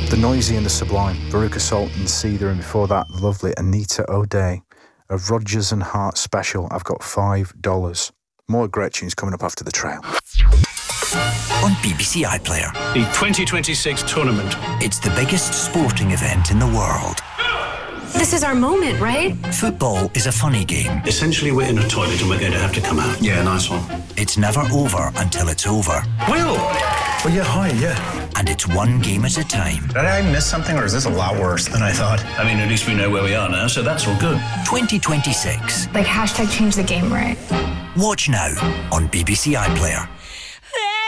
The Noisy and the Sublime, Veruca Salt and Seether, and before that, the lovely Anita O'Day. A Rodgers and Hart special, I've got $5. More great tunes coming up after the trail. On BBC iPlayer. The 2026 tournament. It's the biggest sporting event in the world. This is our moment, right? Football is a funny game. Essentially, we're in a toilet and we're going to have to come out. Yeah, nice one. It's never over until it's over. Will! Oh, yeah, hi, yeah. And it's one game at a time. Did I miss something, or is this a lot worse than I thought? I mean, at least we know where we are now, so that's all good. 2026. Like, hashtag change the game, right? Watch now on BBC iPlayer.